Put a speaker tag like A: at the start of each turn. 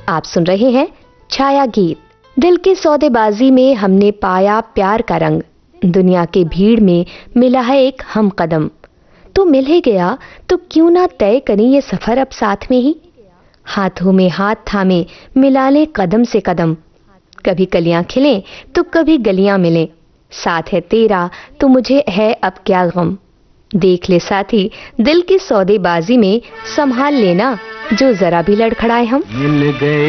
A: आप सुन रहे हैं छाया गीत। दिल की सौदेबाजी में हमने पाया प्यार का रंग, दुनिया के भीड़ में मिला है एक हम कदम। तो मिल ही गया तो क्यों ना तय करें ये सफर अब साथ में ही। हाथों में हाथ थामे मिला ले कदम से कदम, कभी कलियां खिलें तो कभी गलियां मिलें। साथ है तेरा तो मुझे है अब क्या गम। देख ले साथी दिल की सौदेबाजी में संभाल लेना जो जरा भी लड़खड़ाए हम।
B: मिल गए